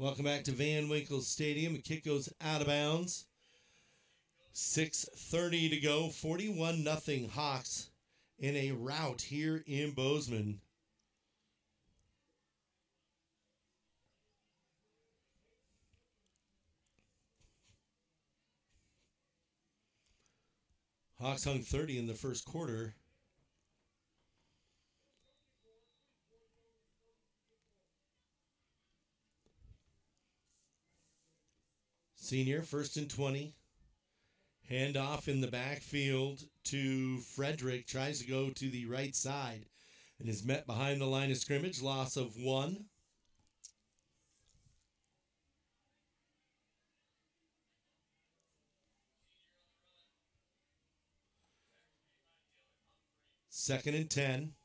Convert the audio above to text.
Welcome back to Van Winkle Stadium. The kick goes out of bounds. 6:30 to go. 41-0 Hawks in a rout here in Bozeman. Hawks hung 30 in the first quarter. Senior, 1st and 20. Handoff in the backfield to Frederick. Tries to go to the right side and is met behind the line of scrimmage. Loss of 1. Second and 10.